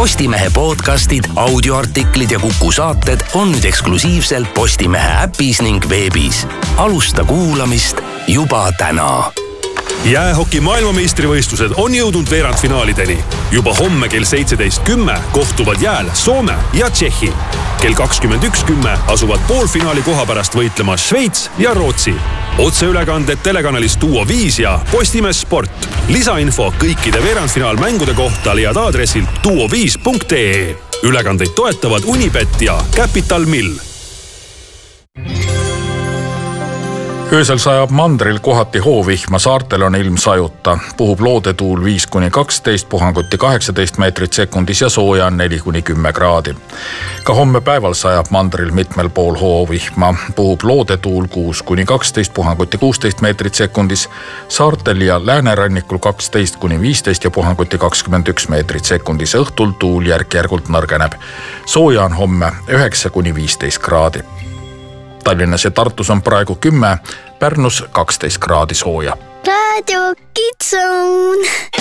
Postimehe podcastid, audioartiklid ja Kuku saated on nüüd eksklusiivselt Postimehe äpis ning veebis. Alusta kuulamist juba täna. Jäähoki maailmameistrivõistlused on jõudnud veerandfinaalideni. Juba homme kell 17.10 kohtuvad jääl Soome ja Tšehhi. Kell 21.10 asuvad poolfinaali koha pärast võitlema Šveits ja Rootsi. Otseülekanded telekanalis Duo 5 ja Postimehe Sport. Lisainfo kõikide veerandfinaalmängude kohta leiad aadressilt duo5.ee. Ülekandeid toetavad Unibet ja Capital Mill. Öösel sajab mandril kohati hoovihma, saartel on ilm sajuta. Puhub loodetuul 5-12, puhanguti 18 meetrit sekundis ja sooja on 4-10 kraadi. Ka homme päeval sajab mandril mitmel pool hoovihma. Puhub loodetuul 6-12, puhanguti 16 meetrit sekundis, saartel ja läänerannikul 12-15 ja puhanguti 21 meetrit sekundis. Õhtul tuul järk-järgult nõrgeneb. Sooja on homme 9-15 kraadi. Tallinnas ja Tartus on praegu 10, Pärnus 12 kraadi sooja. Radio Kitsun.